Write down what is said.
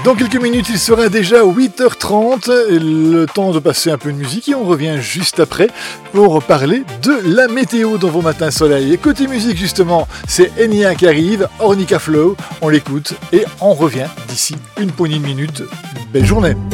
Dans quelques minutes, il sera déjà 8h30, le temps de passer un peu de musique et on revient juste après pour parler de la météo dans vos matins soleil. Et côté musique justement, c'est Enya qui arrive, Ornica Flow, on l'écoute et on revient d'ici une poignée de minutes. Belle journée.